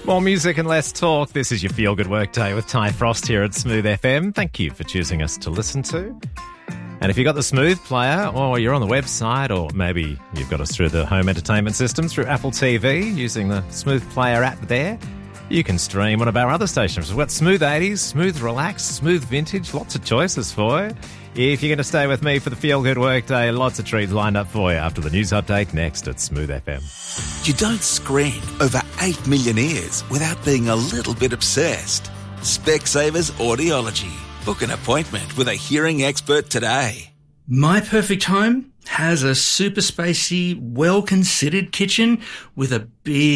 More music and less talk. This is your Feel Good Workday with Ty Frost here at Smooth FM. Thank you for choosing us to listen to. And if you've got the Smooth player, or you're on the website, or maybe you've got us through the home entertainment system through Apple TV using the Smooth player app there, you can stream one of our other stations. We've got Smooth 80s, Smooth Relax, Smooth Vintage, lots of choices for you. If you're going to stay with me for the Feel Good Workday, lots of treats lined up for you after the news update next at Smooth FM. You don't screen over 8 million ears without being a little bit obsessed. Specsavers Audiology. Book an appointment with a hearing expert today. My Perfect Home has a super spacey, well-considered kitchen with a big